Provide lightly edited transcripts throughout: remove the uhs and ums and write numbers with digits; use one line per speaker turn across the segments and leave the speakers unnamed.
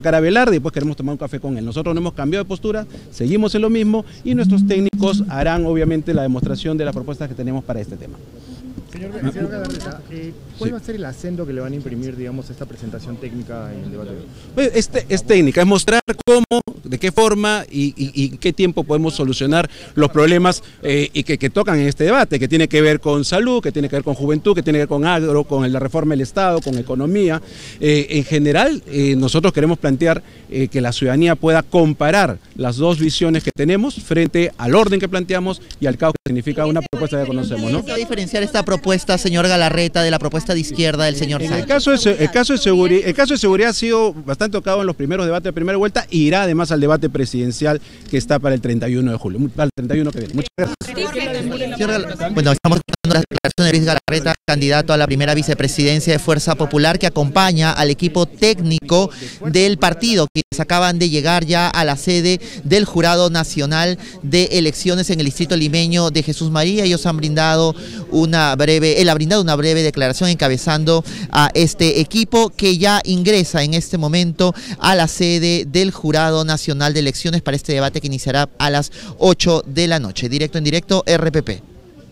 a Velarde y después queremos tomar un café con él. Nosotros no hemos cambiado de postura, seguimos en lo mismo y nuestros técnicos harán obviamente la demostración de las propuestas que tenemos para este tema.
Señor Galarreta, ¿cuál va a ser el acento que le van a imprimir, digamos, a esta presentación técnica en el debate de hoy?
Es técnica, es mostrar cómo, de qué forma y qué tiempo podemos solucionar los problemas y que tocan en este debate, que tiene que ver con salud, que tiene que ver con juventud, que tiene que ver con agro, con la reforma del Estado, con economía. En general, nosotros queremos plantear que la ciudadanía pueda comparar las dos visiones que tenemos frente al orden que planteamos y al caos que significa una propuesta que conocemos, ¿no?
¿Qué va a diferenciar esta propuesta, señor Galarreta, de la propuesta de izquierda del señor Sánchez?
El caso de seguridad ha sido bastante tocado en los primeros debates de primera vuelta y irá además al debate presidencial que está para el 31 de julio, para el 31 que viene. Muchas gracias.
Bueno, estamos escuchando la declaración de Luis Galarreta, candidato a la primera vicepresidencia de Fuerza Popular, que acompaña al equipo técnico del partido, quienes acaban de llegar ya a la sede del Jurado Nacional de Elecciones en el distrito limeño de Jesús María. Ellos han brindado una breve declaración encabezando a este equipo que ya ingresa en este momento a la sede del Jurado Nacional de Elecciones para este debate que iniciará a las 8 de la noche. Directo en directo, RPP.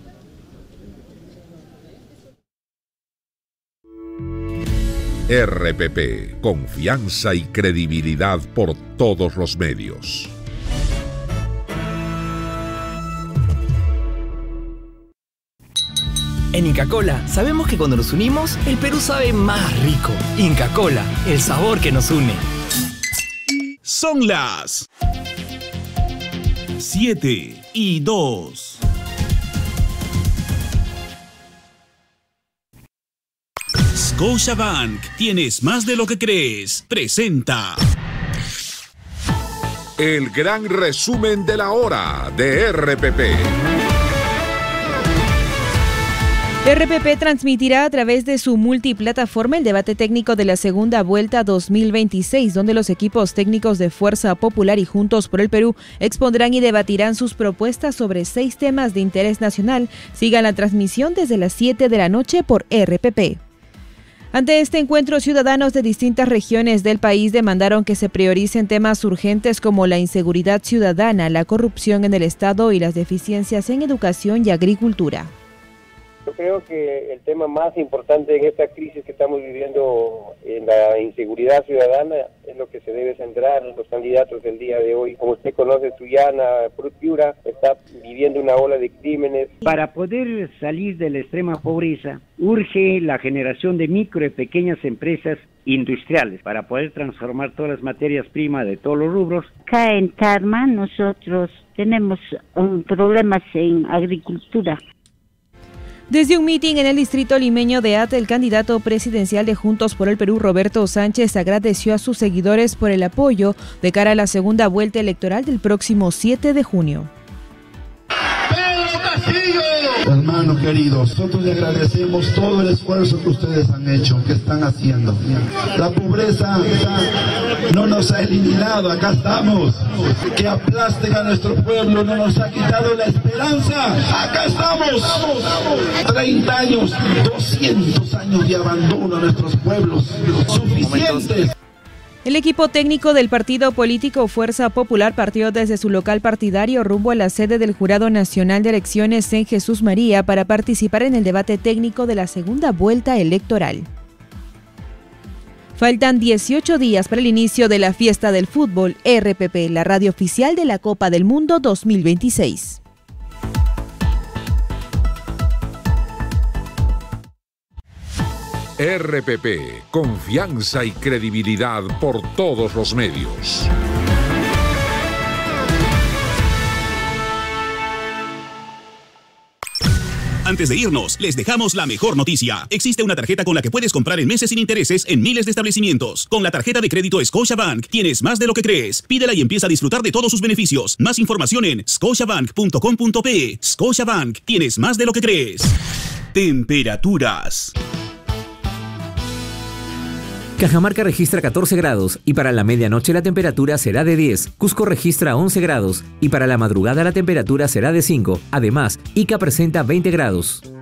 RPP, confianza y credibilidad por todos los medios.
En Inca Kola sabemos que cuando nos unimos, el Perú sabe más rico. Inca Kola, el sabor que nos une.
Son las 7:02. Scotiabank, tienes más de lo que crees. Presenta
el gran resumen de la hora de RPP.
RPP transmitirá a través de su multiplataforma el debate técnico de la segunda vuelta 2026, donde los equipos técnicos de Fuerza Popular y Juntos por el Perú expondrán y debatirán sus propuestas sobre 6 temas de interés nacional. Sigan la transmisión desde las 7 de la noche por RPP. Ante este encuentro, ciudadanos de distintas regiones del país demandaron que se prioricen temas urgentes como la inseguridad ciudadana, la corrupción en el Estado y las deficiencias en educación y agricultura.
Yo creo que el tema más importante en esta crisis que estamos viviendo en la inseguridad ciudadana es lo que se debe centrar los candidatos del día de hoy. Como usted conoce, Sullana, Piura está viviendo una ola de crímenes.
Para poder salir de la extrema pobreza, urge la generación de micro y pequeñas empresas industriales para poder transformar todas las materias primas de todos los rubros.
Acá en Tarma nosotros tenemos problemas en agricultura.
Desde un mitin en el distrito limeño de Ate, el candidato presidencial de Juntos por el Perú, Roberto Sánchez, agradeció a sus seguidores por el apoyo de cara a la segunda vuelta electoral del próximo 7 de junio.
Hermanos queridos, nosotros les agradecemos todo el esfuerzo que ustedes han hecho, que están haciendo. La pobreza no nos ha eliminado, acá estamos. Que aplasten a nuestro pueblo no nos ha quitado la esperanza, acá estamos. 30 años, 200 años de abandono a nuestros pueblos, suficientes.
El equipo técnico del partido político Fuerza Popular partió desde su local partidario rumbo a la sede del Jurado Nacional de Elecciones en Jesús María para participar en el debate técnico de la segunda vuelta electoral. Faltan 18 días para el inicio de la fiesta del fútbol. RPP, la radio oficial de la Copa del Mundo 2026.
RPP, confianza y credibilidad por todos los medios.
Antes de irnos, les dejamos la mejor noticia. Existe una tarjeta con la que puedes comprar en meses sin intereses en miles de establecimientos. Con la tarjeta de crédito Scotiabank tienes más de lo que crees. Pídela y empieza a disfrutar de todos sus beneficios. Más información en scotiabank.com.pe. Scotiabank, tienes más de lo que crees. Temperaturas.
Cajamarca registra 14 grados y para la medianoche la temperatura será de 10. Cusco registra 11 grados y para la madrugada la temperatura será de 5. Además, Ica presenta 20 grados.